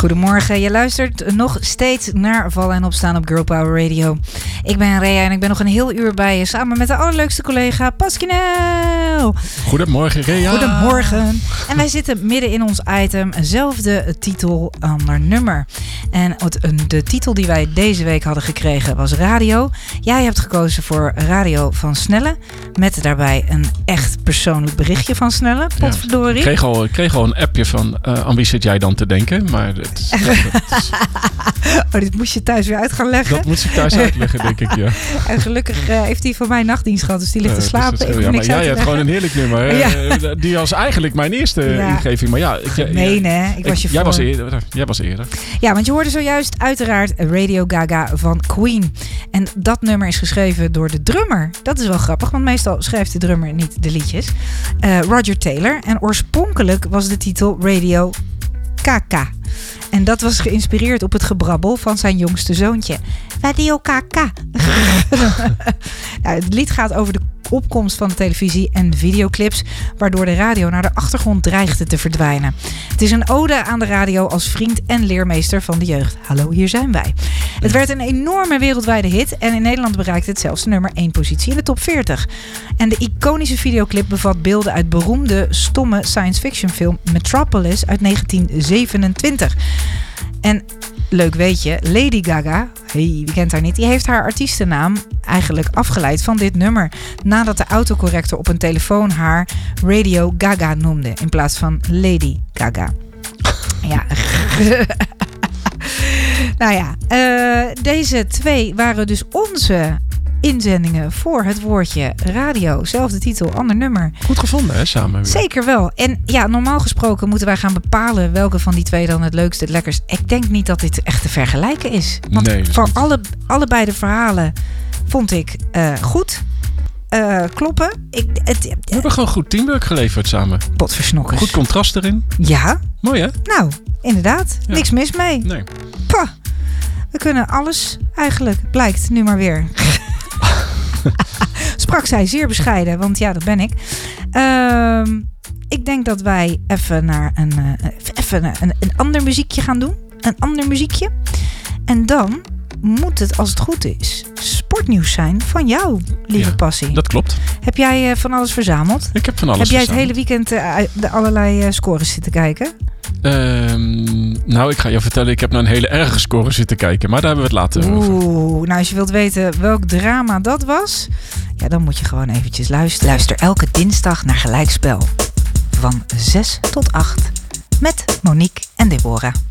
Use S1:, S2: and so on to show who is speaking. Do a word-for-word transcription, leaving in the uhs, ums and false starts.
S1: Goedemorgen, je luistert nog steeds naar Vallen en Opstaan op Girl Power Radio. Ik ben Rea en ik ben nog een heel uur bij je samen met de allerleukste collega Pasquinel.
S2: Goedemorgen Rea.
S1: Goedemorgen. En wij zitten midden in ons item, zelfde titel, ander nummer. En de titel die wij deze week hadden gekregen was Radio. Jij hebt gekozen voor Radio van Snelle, met daarbij een echt persoonlijk berichtje van Snelle. Potverdorie.
S2: Ja, ik, kreeg al, ik kreeg al een appje van uh, aan wie zit jij dan te denken, maar het is, dat is...
S1: Oh, dit moest je thuis weer uit gaan leggen.
S2: Dat moest ik thuis uitleggen, denk ik, ja.
S1: En gelukkig uh, heeft hij van mij nachtdienst gehad, dus die ligt te slapen.
S2: Uh, dus ja, maar jij hebt gewoon een heerlijk nummer. Ja. Die was eigenlijk mijn eerste ja. ingeving, maar ja. Ik,
S1: nee, nee, ik was je
S2: ik, jij,
S1: voor.
S2: was eerder, jij was eerder.
S1: Ja, want je hoorde zojuist uiteraard Radio Gaga van Queen. En dat nummer is geschreven door de drummer. Dat is wel grappig, want meestal schrijft de drummer niet de liedjes. Uh, Roger Taylor. En oorspronkelijk was de titel Radio K K. En dat was geïnspireerd op het gebrabbel van zijn jongste zoontje. Radio K K. Nou, het lied gaat over de opkomst van de televisie en videoclips, waardoor de radio naar de achtergrond dreigde te verdwijnen. Het is een ode aan de radio als vriend en leermeester van de jeugd. Hallo, hier zijn wij. Het werd een enorme wereldwijde hit en in Nederland bereikte het zelfs de nummer één positie in de top veertig. En de iconische videoclip bevat beelden uit beroemde, stomme science fiction film Metropolis uit negentien zevenentwintig. En leuk weetje, Lady Gaga, hey, wie kent haar niet, die heeft haar artiestennaam eigenlijk afgeleid van dit nummer, nadat de autocorrector op een telefoon haar Radio Gaga noemde in plaats van Lady Gaga. Ja. Nou ja, uh, deze twee waren dus onze inzendingen voor het woordje radio. Zelfde titel, ander nummer.
S2: Goed gevonden, hè, samen weer.
S1: Zeker wel. En ja, normaal gesproken moeten wij gaan bepalen welke van die twee dan het leukste, het lekkerst. Ik denk niet dat dit echt te vergelijken is. Want
S2: nee,
S1: voor alle, allebei de verhalen vond ik uh, goed. Uh, kloppen. Ik, het,
S2: We hebben gewoon goed teamwork geleverd samen.
S1: Potversnokkers.
S2: Goed contrast erin.
S1: Ja.
S2: Mooi, hè?
S1: Nou, inderdaad. Ja. Niks mis mee.
S2: Nee.
S1: Pah. We kunnen alles eigenlijk, blijkt nu maar weer. Sprak zij zeer bescheiden, want ja, dat ben ik. Uh, ik denk dat wij even naar een, uh, even een, een ander muziekje gaan doen. Een ander muziekje. En dan moet het, als het goed is, sportnieuws zijn van jou, lieve ja, Passie.
S2: Dat klopt.
S1: Heb jij uh, van alles verzameld?
S2: Ik heb van alles
S1: Heb jij
S2: verzameld.
S1: het hele weekend uh, de allerlei uh, scores zitten kijken?
S2: Um, nou, ik ga je vertellen, ik heb naar een hele erge score zitten kijken, maar daar hebben we het later over.
S1: Oeh, nou als je wilt weten welk drama dat was, ja, dan moet je gewoon eventjes luisteren. Luister elke dinsdag naar Gelijkspel van zes tot acht met Monique en Deborah.